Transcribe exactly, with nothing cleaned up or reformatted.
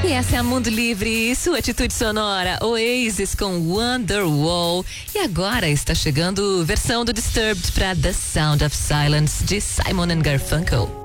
E essa é a Mundo Livre, sua atitude sonora, Oasis com Wonderwall. E agora está chegando versão do Disturbed para The Sound of Silence de Simon and Garfunkel.